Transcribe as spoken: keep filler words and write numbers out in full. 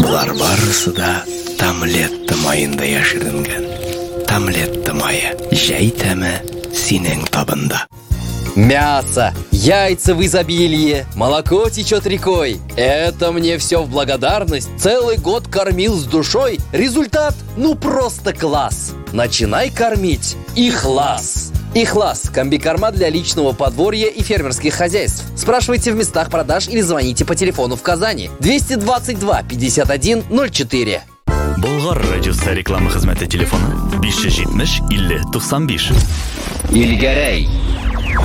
Бұлар барысы да Тамлетті майында яшірінген. Тамлетті майы жай тәмі сенің табында. Мясо, яйца в изобилии, молоко течет рекой. Это мне все в благодарность. Целый год кормил с душой. Результат, ну просто класс. Начинай кормить Ихлас. Ихлас – комбикорма для личного подворья и фермерских хозяйств. Спрашивайте в местах продаж или звоните по телефону в Казани двести двадцать два пятьдесят один ноль четыре. Болгар радиосы реклама хезмәте телефоны besh yuz yetmish ellik to'qson besh. Илгәрәй